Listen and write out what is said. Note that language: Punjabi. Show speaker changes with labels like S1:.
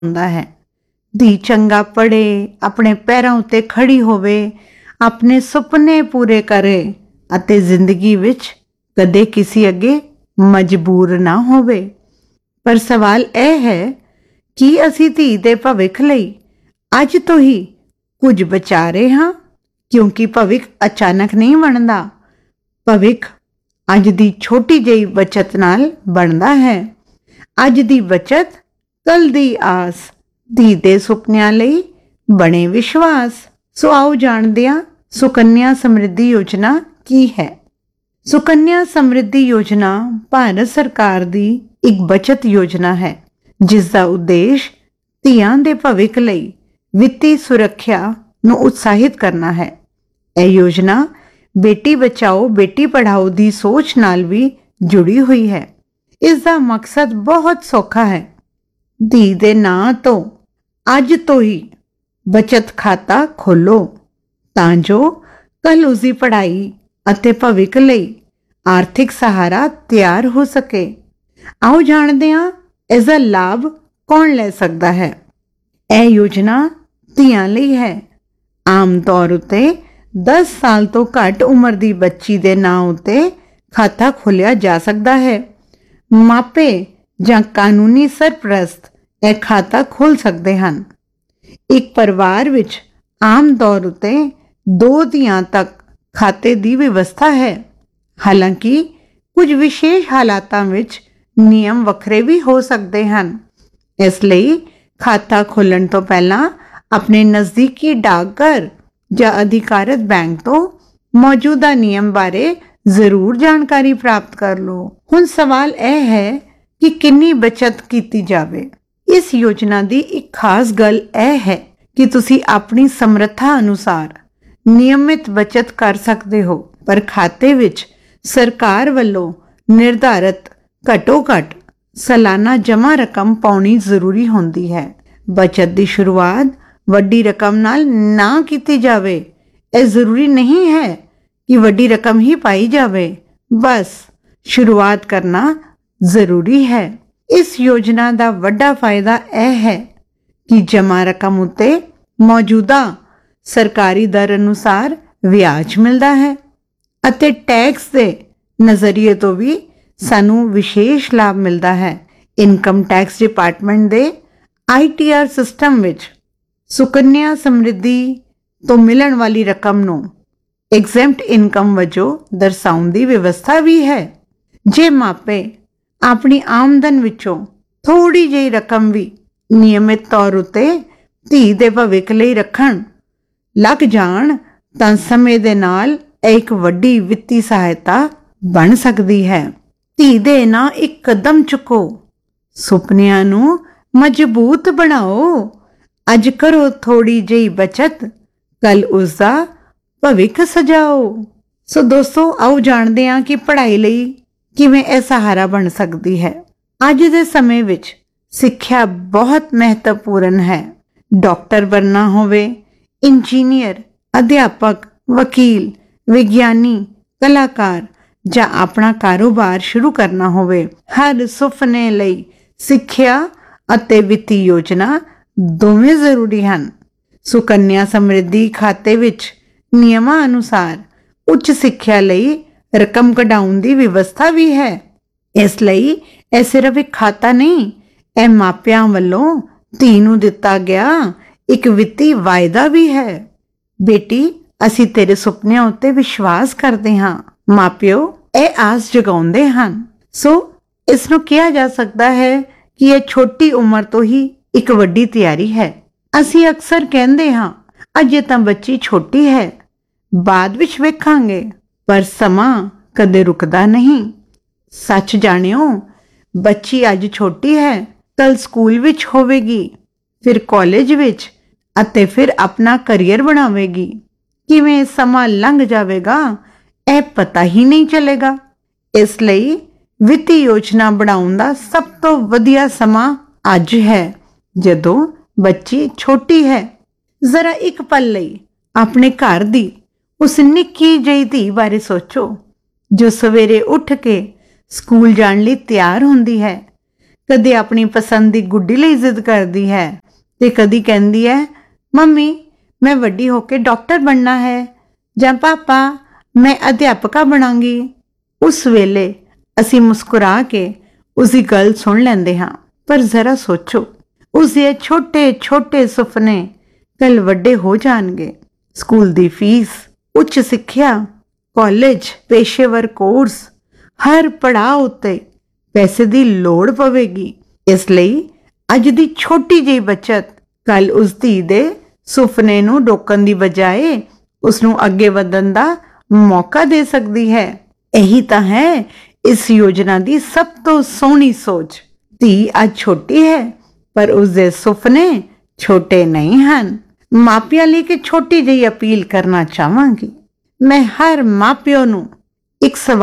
S1: ਹੁੰਦਾ ਹੈ। ਧੀ ਚੰਗਾ ਪੜ੍ਹੇ, ਆਪਣੇ ਪੈਰਾਂ ਉੱਤੇ ਖੜੀ ਹੋਵੇ, ਆਪਣੇ ਸੁਪਨੇ ਪੂਰੇ ਕਰੇ ਅਤੇ ਜ਼ਿੰਦਗੀ ਵਿੱਚ ਕਦੇ ਕਿਸੇ ਅੱਗੇ ਮਜਬੂਰ ਨਾ ਹੋਵੇ। ਪਰ ਸਵਾਲ ਇਹ ਹੈ ਕਿ ਅਸੀਂ ਧੀ ਦੇ ਭਵਿੱਖ ਲਈ ਅੱਜ ਤੋਂ ਹੀ ਕੁਝ ਬਚਾ ਰਹੇ ਹਾਂ, ਕਿਉਂਕਿ ਭਵਿੱਖ ਅਚਾਨਕ ਨਹੀਂ ਬਣਦਾ। ਭਵਿੱਖ ਅੱਜ ਦੀ ਛੋਟੀ ਜਿਹੀ ਬੱਚਤ ਨਾਲ ਬਣਦਾ ਹੈ। ਅੱਜ ਦੀ ਬੱਚਤ ਕੱਲ ਦੀ ਆਸ, ਧੀ ਦੇ ਸੁਪਨਿਆਂ ਲਈ ਬਣੇ ਵਿਸ਼ਵਾਸ। ਸੋ ਆਓ ਜਾਣਦੇ ਹਾਂ ਸੁਕੰਨਿਆ ਸਮਰਿੱਧੀ ਯੋਜਨਾ ਕੀ ਹੈ। ਸੁਕੰਨਿਆ ਸਮਰਿੱਧੀ ਯੋਜਨਾ ਭਾਰਤ ਸਰਕਾਰ ਦੀ ਇੱਕ ਬਚਤ ਯੋਜਨਾ ਹੈ, ਜਿਸ ਦਾ ਉਦੇਸ਼ ਧੀਆਂ ਦੇ ਭਵਿੱਖ ਲਈ ਵਿੱਤੀ ਸੁਰੱਖਿਆ ਨੂੰ ਉਤਸ਼ਾਹਿਤ ਕਰਨਾ ਹੈ। ਇਹ ਯੋਜਨਾ ਬੇਟੀ ਬਚਾਓ ਬੇਟੀ ਪੜ੍ਹਾਓ ਦੀ ਸੋਚ ਨਾਲ ਵੀ ਜੁੜੀ ਹੋਈ ਹੈ। ਇਸ ਦਾ ਮਕਸਦ ਬਹੁਤ ਸੌਖਾ ਹੈ। ਧੀ ਦੇ ਨਾਂ ਤੋਂ ਅੱਜ ਤੋਂ ਹੀ ਬਚਤ ਖਾਤਾ ਖੋਲੋ ਤਾਂ ਜੋ ਕੱਲ ਉਸਦੀ ਪੜ੍ਹਾਈ ਅਤੇ ਭਵਿੱਖ ਲਈ ਆਰਥਿਕ ਸਹਾਰਾ ਤਿਆਰ ਹੋ ਸਕੇ। ਆਓ ਜਾਣਦੇ ਹਾਂ ਇਸ ਦਾ ਲਾਭ ਕੌਣ ਲੈ ਸਕਦਾ ਹੈ। ਇਹ ਯੋਜਨਾ ਧੀਆਂ ਲਈ ਹੈ। ਆਮ ਤੌਰ ਉੱਤੇ 10 ਸਾਲ ਤੋਂ ਘੱਟ ਉਮਰ ਦੀ ਬੱਚੀ ਦੇ ਨਾਂ ਉੱਤੇ ਖਾਤਾ ਖੋਲ੍ਹਿਆ ਜਾ ਸਕਦਾ ਹੈ। ਮਾਪੇ ਜਾਂ ਕਾਨੂੰਨੀ ਸਰਪ੍ਰਸਤ ਇਹ ਖਾਤਾ ਖੋਲ੍ਹ ਸਕਦੇ ਹਨ। ਇੱਕ ਪਰਿਵਾਰ ਵਿੱਚ ਆਮ ਤੌਰ ਉੱਤੇ 2 ਧੀਆਂ ਤੱਕ ਖਾਤੇ ਦੀ ਵਿਵਸਥਾ ਹੈ। ਹਾਲਾਂਕਿ ਕੁਝ ਵਿਸ਼ੇਸ਼ ਹਾਲਾਤਾਂ ਵਿੱਚ ਨਿਯਮ ਵੱਖਰੇ ਵੀ ਹੋ ਸਕਦੇ ਹਨ। ਇਸ ਲਈ ਖਾਤਾ ਖੋਲ੍ਹਣ ਤੋਂ ਪਹਿਲਾਂ ਆਪਣੇ ਨਜ਼ਦੀਕੀ ਡਾਕਘਰ ਜਾਂ ਅਧਿਕਾਰਤ ਬੈਂਕ ਤੋਂ ਮੌਜੂਦਾ ਨਿਯਮ ਬਾਰੇ ਜ਼ਰੂਰ ਜਾਣਕਾਰੀ ਪ੍ਰਾਪਤ ਕਰ ਲਓ। ਹੁਣ ਸਵਾਲ ਇਹ ਹੈ ਕਿ ਕਿੰਨੀ ਬਚਤ ਕੀਤੀ ਜਾਵੇ। ਇਸ ਯੋਜਨਾ ਦੀ ਇੱਕ ਖਾਸ ਗੱਲ ਇਹ ਹੈ ਕਿ ਤੁਸੀਂ ਆਪਣੀ ਸਮਰੱਥਾ ਅਨੁਸਾਰ ਨਿਯਮਿਤ ਬਚਤ ਕਰ ਸਕਦੇ ਹੋ, ਪਰ ਖਾਤੇ ਵਿੱਚ ਸਰਕਾਰ ਵੱਲੋਂ ਨਿਰਧਾਰਤ ਘੱਟੋ ਘੱਟ ਸਾਲਾਨਾ ਜਮ੍ਹਾਂ ਰਕਮ ਪਾਉਣੀ ਜ਼ਰੂਰੀ ਹੁੰਦੀ ਹੈ। ਬਚਤ ਦੀ ਸ਼ੁਰੂਆਤ ਵੱਡੀ ਰਕਮ ਨਾਲ ਨਾ ਕੀਤੀ ਜਾਵੇ। ਇਹ ਜ਼ਰੂਰੀ ਨਹੀਂ ਹੈ ਕਿ ਵੱਡੀ ਰਕਮ ਹੀ ਪਾਈ ਜਾਵੇ, ਬਸ ਸ਼ੁਰੂਆਤ ਕਰਨਾ ਜ਼ਰੂਰੀ ਹੈ। ਇਸ ਯੋਜਨਾ ਦਾ ਵੱਡਾ ਫਾਇਦਾ ਇਹ ਹੈ ਕਿ ਜਮ੍ਹਾਂ ਰਕਮ ਉੱਤੇ ਮੌਜੂਦਾ ਸਰਕਾਰੀ ਦਰ ਅਨੁਸਾਰ ਵਿਆਜ ਮਿਲਦਾ ਹੈ ਅਤੇ ਟੈਕਸ ਦੇ ਨਜ਼ਰੀਏ ਤੋਂ ਵੀ ਸਾਨੂੰ ਵਿਸ਼ੇਸ਼ ਲਾਭ ਮਿਲਦਾ ਹੈ। ਇਨਕਮ ਟੈਕਸ ਡਿਪਾਰਟਮੈਂਟ ਦੇ ITR ਸਿਸਟਮ ਵਿੱਚ ਸੁਕੰਨਿਆ ਸਮਰਿੱਧੀ ਤੋਂ ਮਿਲਣ ਵਾਲੀ ਰਕਮ ਨੂੰ ਐਗਜ਼ੈਂਪਟ ਇਨਕਮ ਵਜੋਂ ਦਰਸਾਉਣ ਦੀ ਵਿਵਸਥਾ ਵੀ ਹੈ। ਜੇ ਮਾਪੇ ਆਪਣੀ ਆਮਦਨ ਵਿੱਚੋਂ ਥੋੜੀ ਜਿਹੀ ਰਕਮ ਵੀ ਨਿਯਮਿਤ ਤੌਰ ਉੱਤੇ ਧੀ ਦੇ ਭਵਿੱਖ ਲਈ ਰੱਖਣ ਲੱਗ ਜਾਣ ਤਾਂ ਸਮੇਂ ਦੇ ਨਾਲ ਇਹ ਇੱਕ ਵੱਡੀ ਵਿੱਤੀ ਸਹਾਇਤਾ ਬਣ ਸਕਦੀ ਹੈ। ਧੀ ਦੇ ਨਾਂ ਇੱਕ ਕਦਮ ਚੁੱਕੋ, ਸੁਪਨਿਆਂ ਨੂੰ ਮਜ਼ਬੂਤ ਬਣਾਓ। ਅੱਜ ਕਰੋ ਥੋੜੀ ਜਿਹੀ ਬਚਤ, ਕੱਲ ਉਸ ਦਾ ਭਵਿੱਖ ਸਜਾਓ। ਸੋ ਦੋਸਤੋ, ਆਓ ਜਾਣਦੇ ਹਾਂ ਕਿ ਪੜ੍ਹਾਈ ਲਈ ਕਿਵੇਂ ਇਹ ਸਹਾਰਾ ਬਣ ਸਕਦੀ ਹੈ। ਅੱਜ ਦੇ ਸਮੇਂ ਵਿੱਚ ਸਿੱਖਿਆ ਬਹੁਤ ਮਹੱਤਵਪੂਰਨ ਹੈ। ਡਾਕਟਰ ਬਣਨਾ ਹੋਵੇ, ਇੰਜੀਨੀਅਰ, ਅਧਿਆਪਕ, ਵਕੀਲ, ਵਿਗਿਆਨੀ, ਕਲਾਕਾਰ ਜਾਂ ਆਪਣਾ ਕਾਰੋਬਾਰ ਸ਼ੁਰੂ ਕਰਨਾ ਹੋਵੇ, ਹਰ ਸੁਪਨੇ ਲਈ ਸਿੱਖਿਆ ਅਤੇ ਵਿੱਤੀ ਯੋਜਨਾ ਦੋਵੇਂ ਜ਼ਰੂਰੀ ਹਨ। ਸੁਕੰਨਿਆ ਸਮਰਿੱਧੀ ਖਾਤੇ ਵਿੱਚ ਨਿਯਮਾਂ ਅਨੁਸਾਰ ਉੱਚ ਸਿੱਖਿਆ ਲਈ ਰਕਮ ਕਢਾਉਣ ਦੀ ਵਿਵਸਥਾ ਵੀ ਹੈ। ਇਸ ਲਈ ਇਹ ਸਿਰਫ ਇੱਕ ਖਾਤਾ ਨਹੀਂ, ਇਹ ਮਾਪਿਆਂ ਵੱਲੋਂ ਧੀ ਨੂੰ ਦਿੱਤਾ ਗਿਆ ਇੱਕ ਵਿੱਤੀ ਵਾਅਦਾ ਵੀ ਹੈ। ਬੇਟੀ, ਅਸੀਂ ਤੇਰੇ ਸੁਪਨਿਆਂ ਉੱਤੇ ਵਿਸ਼ਵਾਸ ਕਰਦੇ ਹਾਂ। ਮਾਪਿਓ ਇਹ ਆਸ ਜਗਾਉਂਦੇ ਹਨ। ਸੋ ਇਸ ਨੂੰ ਕਿਹਾ ਜਾ ਸਕਦਾ ਹੈ ਕਿ ਇਹ ਛੋਟੀ ਉਮਰ ਤੋਂ ਹੀ ਇੱਕ ਵੱਡੀ ਤਿਆਰੀ ਹੈ। ਅਸੀਂ ਅਕਸਰ ਕਹਿੰਦੇ ਹਾਂ, ਅਜੇ ਤਾਂ ਬੱਚੀ ਛੋਟੀ ਹੈ, ਬਾਅਦ ਵਿੱਚ ਵੇਖਾਂਗੇ, ਪਰ ਸਮਾਂ ਕਦੇ ਰੁਕਦਾ ਨਹੀਂ। ਸੱਚ ਜਾਣਿਓ, ਬੱਚੀ ਅੱਜ ਛੋਟੀ ਹੈ, ਕੱਲ ਸਕੂਲ ਵਿੱਚ ਹੋਵੇਗੀ, ਫਿਰ ਕਾਲਜ ਵਿੱਚ ਅਤੇ ਫਿਰ ਆਪਣਾ ਕਰੀਅਰ ਬਣਾਵੇਗੀ। ਕਿਵੇਂ ਸਮਾਂ ਲੰਘ ਜਾਵੇਗਾ ਇਹ ਪਤਾ ਹੀ ਨਹੀਂ ਚੱਲੇਗਾ। ਇਸ ਲਈ ਵਿੱਤੀ ਯੋਜਨਾ ਬਣਾਉਣ ਦਾ ਸਭ ਤੋਂ ਵਧੀਆ ਸਮਾਂ ਅੱਜ ਹੈ, ਜਦੋਂ ਬੱਚੀ ਛੋਟੀ ਹੈ। ਜ਼ਰਾ ਇੱਕ ਪਲ ਲਈ ਆਪਣੇ ਘਰ ਦੀ ਉਸ ਨਿੱਕੀ ਜਿਹੀ ਧੀ ਬਾਰੇ ਸੋਚੋ, ਜੋ ਸਵੇਰੇ ਉੱਠ ਕੇ ਸਕੂਲ ਜਾਣ ਲਈ ਤਿਆਰ ਹੁੰਦੀ ਹੈ, ਕਦੇ ਆਪਣੀ ਪਸੰਦ ਦੀ ਗੁੱਡੀ ਲਈ ਜ਼ਿੱਦ ਕਰਦੀ ਹੈ ਤੇ ਕਦੀ ਕਹਿੰਦੀ ਹੈ, ਮੰਮੀ ਮੈਂ ਵੱਡੀ ਹੋ ਕੇ ਡਾਕਟਰ ਬਣਨਾ ਹੈ, ਜਾਂ ਪਾਪਾ ਮੈਂ ਅਧਿਆਪਕਾ ਬਣਾਂਗੀ। ਉਸ ਵੇਲੇ ਅਸੀਂ ਮੁਸਕਰਾ ਕੇ ਉਸਦੀ ਗੱਲ ਸੁਣ ਲੈਂਦੇ ਹਾਂ, ਪਰ ਜ਼ਰਾ ਸੋਚੋ, ਉਸਦੇ ਛੋਟੇ ਛੋਟੇ ਸੁਪਨੇ ਕੱਲ ਵੱਡੇ ਹੋ ਜਾਣਗੇ। ਸਕੂਲ ਦੀ ਫੀਸ, ਉੱਚ ਸਿੱਖਿਆ, ਕਾਲਜ, ਪੇਸ਼ੇਵਰ ਕੋਰਸ, ਹਰ ਪੜਾਅ ਉੱਤੇ ਪੈਸੇ ਦੀ ਲੋੜ ਪਵੇਗੀ। ਇਸ ਲਈ ਅੱਜ ਦੀ ਛੋਟੀ ਜਿਹੀ ਬੱਚਤ ਕੱਲ ਉਸ ਧੀ ਦੇ ਸੁਪਨੇ ਨੂੰ ਰੋਕਣ ਦੀ ਬਜਾਏ ਉਸ ਨੂੰ ਅੱਗੇ ਵਧਣ ਦਾ ਮੌਕਾ ਦੇ ਸਕਦੀ ਹੈ। ਇਹੀ ਤਾਂ ਹੈ ਇਸ ਯੋਜਨਾ ਦੀ ਸਭ ਤੋਂ ਸੋਹਣੀ ਸੋਚ। ਧੀ ਅੱਜ ਛੋਟੀ ਹੈ ਪਰ ਉਸਦੇ ਸੁਪਨੇ ਛੋਟੇ ਨਹੀਂ ਹਨ। ਮਾਪਿਆਂ ਲਈ ਇੱਕ ਛੋਟੀ ਜਿਹੀ ਅਪੀਲ ਕਰਨਾ ਚਾਹਾਂਗੀ। ਮੈਂ ਹਰ ਮਾਪਿਓ ਨੂੰ ਇੱਕ ਸਵਾਲ